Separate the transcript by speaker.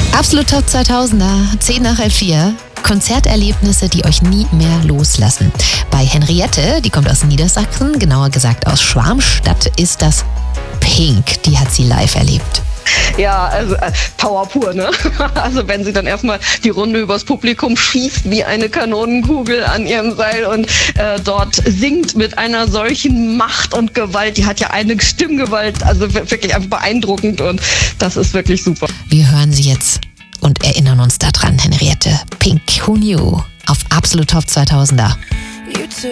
Speaker 1: Absolut Top 2000er, 10 nach 4. Konzerterlebnisse, die euch nie mehr loslassen. Bei Henriette, die kommt aus Niedersachsen, genauer gesagt aus Schwarmstadt, ist das Pink. Die hat sie live erlebt.
Speaker 2: Ja, also Power pur, ne? Also wenn sie dann erstmal die Runde übers Publikum schießt wie eine Kanonenkugel an ihrem Seil und dort singt mit einer solchen Macht und Gewalt. Die hat ja eine Stimmgewalt, also wirklich einfach beeindruckend und das ist wirklich super.
Speaker 1: Wir hören sie jetzt und erinnern uns daran, Henriette. Pink, Who Knew? Auf Absolut Top 2000er.